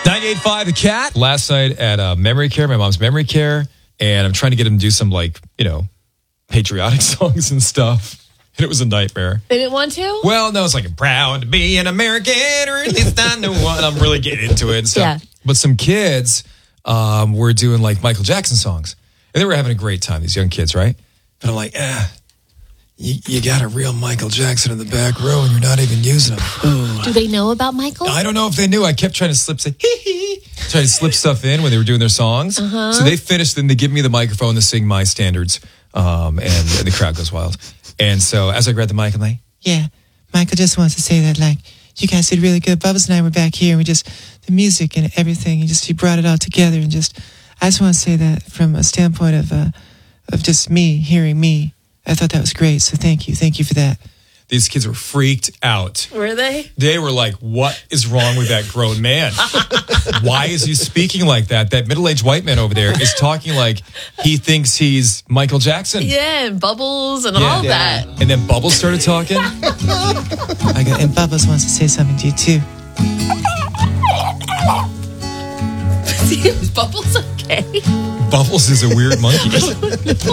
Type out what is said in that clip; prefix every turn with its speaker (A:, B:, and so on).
A: 98.5 The Cat. Last night at Memory Care, my mom's Memory Care, and I'm trying to get him to do some, patriotic songs and stuff. And it was a nightmare.
B: They didn't want to?
A: Well, no, it's like, I'm proud to be an American, or at least I know what. I'm really getting into it and stuff.
B: Yeah.
A: But some kids were doing, Michael Jackson songs. And they were having a great time, these young kids, right? But I'm like, you got a real Michael Jackson in the back row, and you're not even using him. Ooh.
B: Do they know about Michael?
A: I don't know if they knew. I kept trying to say, trying to slip stuff in when they were doing their songs.
B: Uh-huh.
A: So they finished, then they give me the microphone to sing my standards, and the crowd goes wild. And so as I grab the mic, I'm like,
C: yeah, Michael just wants to say that, you guys did really good. Bubbles and I were back here, and the music and everything, he brought it all together, and I just want to say that from a standpoint of just me, hearing me, I thought that was great, so thank you for that.
A: These kids were freaked out.
B: Were they?
A: They were like, what is wrong with that grown man? Why is he speaking like that? That middle-aged white man over there is talking like he thinks he's Michael Jackson.
B: Yeah, and Bubbles and all that.
A: And then Bubbles started talking.
C: And Bubbles wants to say something to you, too.
B: Is Bubbles okay?
A: Bubbles is a weird monkey.